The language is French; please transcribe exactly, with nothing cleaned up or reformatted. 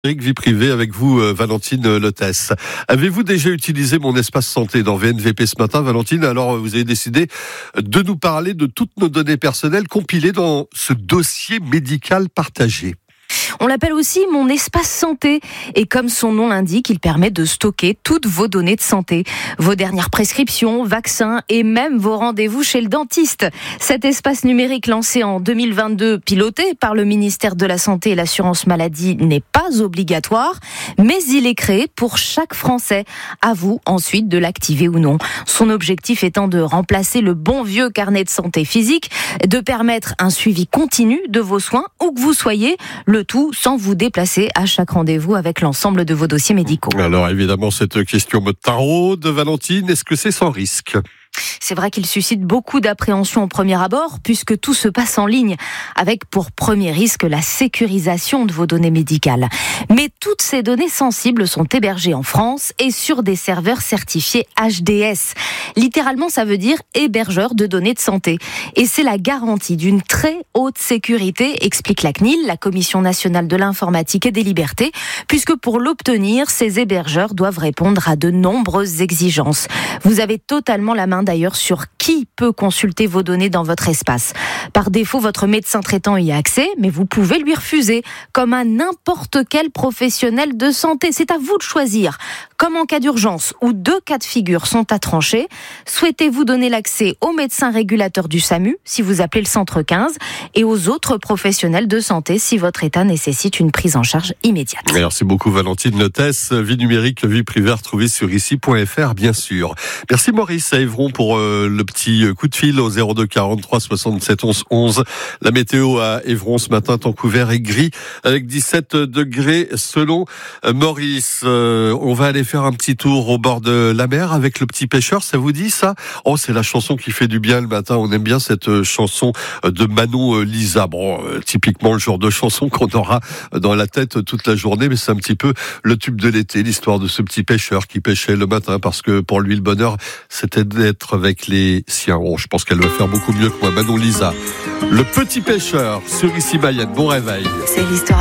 Vie privée avec vous, Valentine Lotès. Avez-vous déjà utilisé mon espace santé dans V N V P ce matin, Valentine? Alors, vous avez décidé de nous parler de toutes nos données personnelles compilées dans ce dossier médical partagé. On l'appelle aussi mon espace santé et comme son nom l'indique, il permet de stocker toutes vos données de santé, vos dernières prescriptions, vaccins et même vos rendez-vous chez le dentiste. Cet espace numérique lancé en deux mille vingt-deux, piloté par le ministère de la Santé et l'Assurance Maladie, n'est pas obligatoire, mais il est créé pour chaque Français. À vous ensuite de l'activer ou non. Son objectif étant de remplacer le bon vieux carnet de santé physique, de permettre un suivi continu de vos soins où que vous soyez, le tout sans vous déplacer à chaque rendez-vous avec l'ensemble de vos dossiers médicaux. Alors évidemment, cette question me taraude, Valentine, est-ce que c'est sans risque ? C'est vrai qu'il suscite beaucoup d'appréhension au premier abord, puisque tout se passe en ligne, avec pour premier risque la sécurisation de vos données médicales. Mais toutes ces données sensibles sont hébergées en France et sur des serveurs certifiés H D S. Littéralement, ça veut dire hébergeur de données de santé. Et c'est la garantie d'une très haute sécurité, explique la C N I L, la Commission nationale de l'informatique et des libertés, puisque pour l'obtenir, ces hébergeurs doivent répondre à de nombreuses exigences. Vous avez totalement la main d'ailleurs sur qui peut consulter vos données dans votre espace. Par défaut, votre médecin traitant y a accès, mais vous pouvez lui refuser, comme à n'importe quel professionnel de santé. C'est à vous de choisir. Comme en cas d'urgence, où deux cas de figure sont à trancher, souhaitez-vous donner l'accès au médecin régulateur du SAMU, si vous appelez le centre quinze, et aux autres professionnels de santé, si votre état nécessite une prise en charge immédiate. Merci beaucoup, Valentine Lotès. Vie numérique, vie privée, retrouvée sur ici point f r, bien sûr. Merci Maurice à Évron pour euh, le petit coup de fil au zéro deux quarante-trois soixante-sept onze onze. La météo à Évron ce matin, temps couvert et gris avec dix-sept degrés selon euh, Maurice. Euh, on va aller faire un petit tour au bord de la mer avec le petit pêcheur, ça vous dit ça? Oh, c'est la chanson qui fait du bien le matin. On aime bien cette chanson de Manon Lisa. Bon, euh, typiquement le genre de chanson qu'on aura dans la tête toute la journée, mais c'est un petit peu le tube de l'été, l'histoire de ce petit pêcheur qui pêchait le matin parce que pour lui le bonheur c'était d'être avec les siens. Bon, je pense qu'elle va faire beaucoup mieux que moi, Manon Lisa. Le petit pêcheur sur ici Mayenne. Bon réveil. C'est l'histoire